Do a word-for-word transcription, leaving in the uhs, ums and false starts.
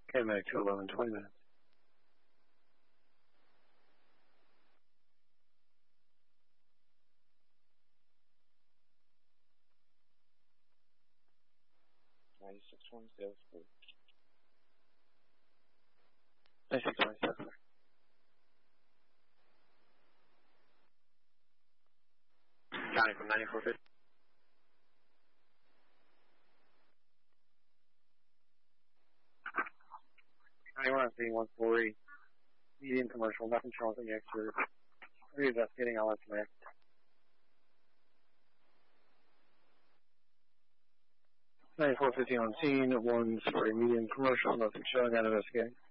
Okay, Mac two eleven, twenty minutes. ninety-six one, Salesforce. ninety-six one, Salesforce. County from ninety-four fifty. ninety-one, seeing one forty. Medium commercial, nothing wrong with the exterior. Reinvestigating, I'll let you know. ninety-four fifty on scene, one story medium commercial, nothing showing, that investigating.